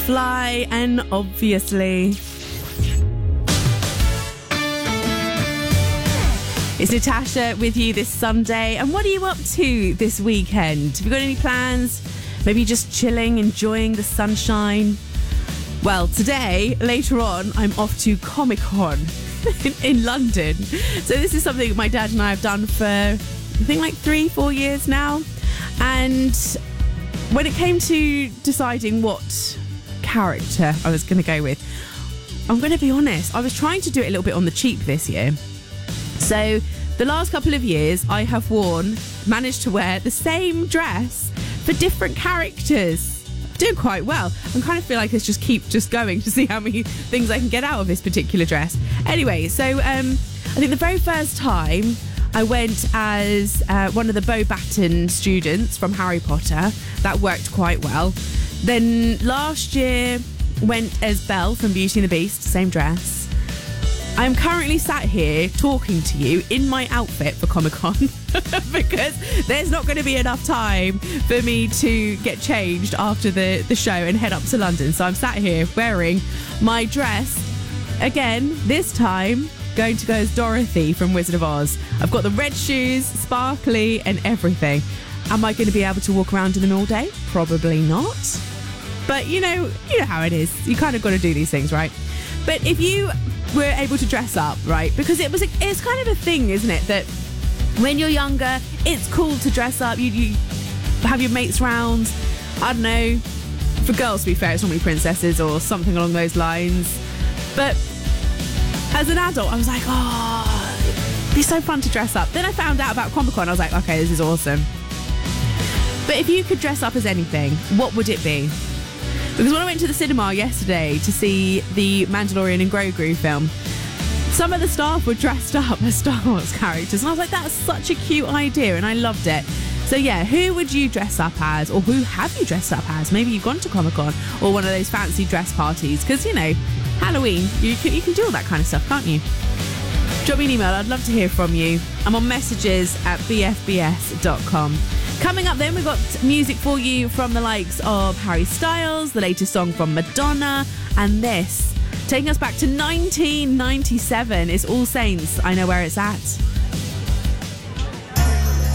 Fly, and obviously it's Natasha with you this Sunday. And what are you up to this weekend? Have you got any plans? Maybe just chilling, enjoying the sunshine? Well, today, later on, I'm off to Comic-Con in London. So this is something my dad and I have done for, I think, like 3-4 years now. And when it came to deciding what character I was going to go with, I'm going to be honest, I was trying to do it a little bit on the cheap this year. So the last couple of years I have managed to wear the same dress for different characters. Doing quite well. I kind of feel like let's just keep going to see how many things I can get out of this particular dress. Anyway, so I think the very first time I went as one of the Beauxbaton students from Harry Potter. That worked quite well. Then last year went as Belle from Beauty and the Beast, same dress. I'm currently sat here talking to you in my outfit for Comic-Con because there's not going to be enough time for me to get changed after the show and head up to London. So I'm sat here wearing my dress again, this time going to go as Dorothy from Wizard of Oz. I've got the red shoes, sparkly and everything. Am I going to be able to walk around in them all day? Probably not. But you know how it is. You kind of got to do these things, right? But if you were able to dress up, right? Because it's kind of a thing, isn't it? That when you're younger, it's cool to dress up. You have your mates round. I don't know. For girls, to be fair, it's normally princesses or something along those lines. But as an adult, I was like, oh, it'd be so fun to dress up. Then I found out about Comic-Con. I was like, okay, this is awesome. But if you could dress up as anything, what would it be? Because when I went to the cinema yesterday to see the Mandalorian and Grogu film, some of the staff were dressed up as Star Wars characters. And I was like, that's such a cute idea. And I loved it. So yeah, who would you dress up as? Or who have you dressed up as? Maybe you've gone to Comic-Con or one of those fancy dress parties. Because, Halloween, you can do all that kind of stuff, can't you? Drop me an email. I'd love to hear from you. I'm on messages@bfbs.com. Coming up then, we've got music for you from the likes of Harry Styles, the latest song from Madonna, and this, taking us back to 1997, is All Saints, I Know Where It's At.